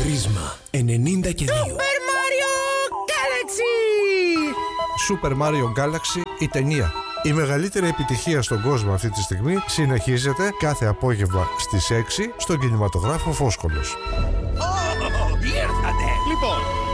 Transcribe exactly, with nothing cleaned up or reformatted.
Πρίσμα ενενήντα και δύο. Super Mario Galaxy! Super Mario Galaxy, η ταινία. Η μεγαλύτερη επιτυχία στον κόσμο αυτή τη στιγμή συνεχίζεται κάθε απόγευμα στις έξι στον κινηματογράφο Φόσκολος. Oh, ήρθατε! Λοιπόν,